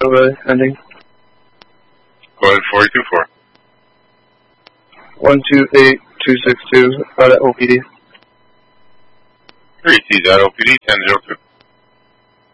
ending. Go ahead, 4824. 128262 out at OPD. 3T's at OPD 1002.